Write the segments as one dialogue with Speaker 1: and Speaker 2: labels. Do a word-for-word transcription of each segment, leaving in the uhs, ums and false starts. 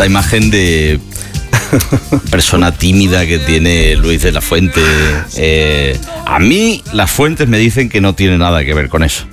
Speaker 1: esta imagen de persona tímida que tiene Luis de la Fuente. Eh, a mí las fuentes me dicen que no tiene nada que ver con eso.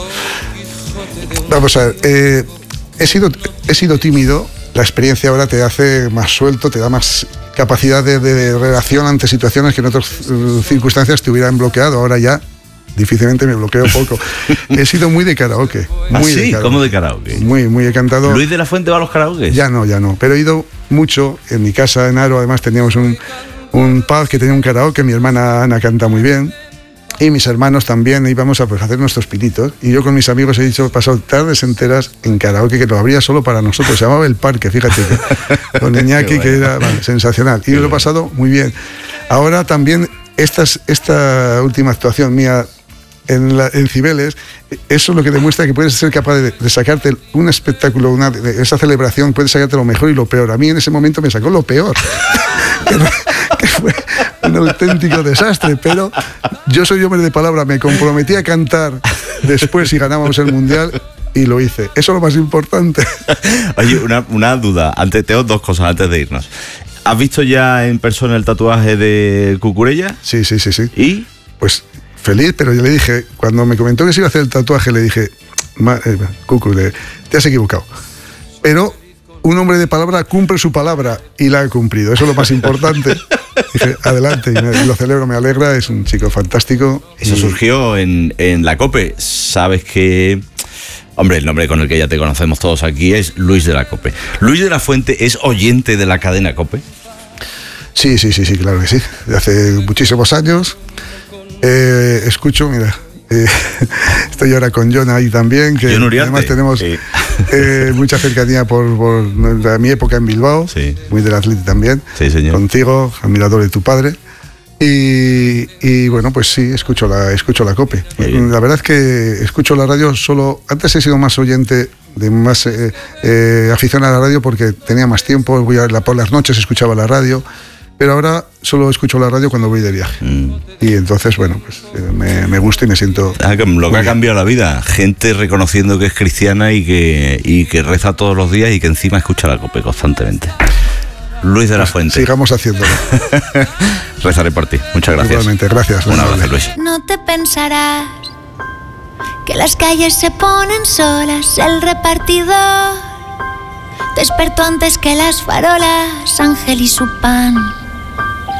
Speaker 2: Vamos a ver, eh, he sido, he sido tímido. La experiencia ahora te hace más suelto, te da más capacidad de, de relación ante situaciones que en otras uh, circunstancias te hubieran bloqueado. Ahora ya difícilmente me bloqueo poco. He sido muy de karaoke. Muy
Speaker 1: ¿Ah, sí?
Speaker 2: de karaoke.
Speaker 1: ¿Cómo de karaoke?
Speaker 2: Muy, muy he cantado.
Speaker 1: ¿Luis de la Fuente va a los karaoke?
Speaker 2: Ya no, ya no. Pero he ido mucho. En mi casa, en Aro, además teníamos un, un pub que tenía un karaoke. Mi hermana Ana canta muy bien. Y mis hermanos también, íbamos a pues, hacer nuestros pinitos. Y yo con mis amigos he dicho, he pasado tardes enteras en karaoke, que lo abría solo para nosotros. Se llamaba El Parque, fíjate, que, con Iñaki, que era vale, sensacional. Y lo he pasado muy bien. Ahora también, estas, esta última actuación mía en, la, en Cibeles, eso es lo que demuestra que puedes ser capaz de, de sacarte un espectáculo, una, de esa celebración, puedes sacarte lo mejor y lo peor. A mí en ese momento me sacó lo peor. que, que fue un auténtico desastre, pero yo soy hombre de palabra, me comprometí a cantar después si ganábamos el Mundial y lo hice. Eso es lo más importante.
Speaker 1: Oye, una, una duda, antes, tengo dos cosas antes de irnos. ¿Has visto ya en persona el tatuaje de Cucurella?
Speaker 2: Sí, sí, sí, sí.
Speaker 1: ¿Y?
Speaker 2: Pues feliz, pero yo le dije, cuando me comentó que se iba a hacer el tatuaje, le dije, eh, Cucu, le, te has equivocado. Pero un hombre de palabra cumple su palabra y la ha cumplido. Eso es lo más importante. Dije, adelante, y me, lo celebro, me alegra, es un chico fantástico.
Speaker 1: Eso
Speaker 2: y...
Speaker 1: surgió en, en la COPE. Sabes que, hombre, el nombre con el que ya te conocemos todos aquí es Luis de la COPE. ¿Luis de la Fuente es oyente de la cadena COPE?
Speaker 2: Sí, sí, sí, sí, claro que sí. De hace muchísimos años. Eh, escucho, mira, eh, estoy ahora con John ahí también, que además tenemos sí. eh, mucha cercanía por, por mi época en Bilbao, sí. Muy del Atleti también,
Speaker 1: sí, señor.
Speaker 2: Contigo, admirador de tu padre. Y, y bueno, pues sí, escucho la, escucho la COPE. La verdad es que escucho la radio solo, antes he sido más oyente, de más eh, eh, afición a la radio porque tenía más tiempo, voy a, la, por las noches escuchaba la radio. Pero ahora solo escucho la radio cuando voy de viaje. Mm. Y entonces, bueno, pues me, me gusta y me siento...
Speaker 1: Ah, que lo que ha cambiado la vida. Gente reconociendo que es cristiana y que, y que reza todos los días y que encima escucha la COPE constantemente. Luis de la
Speaker 2: pues
Speaker 1: Fuente.
Speaker 2: Sigamos haciéndolo.
Speaker 1: Rezaré por ti. Muchas gracias.
Speaker 2: Igualmente, gracias.
Speaker 1: Un abrazo, Luis.
Speaker 3: No te pensarás que las calles se ponen solas, el repartidor despertó antes que las farolas, Ángel y su pan.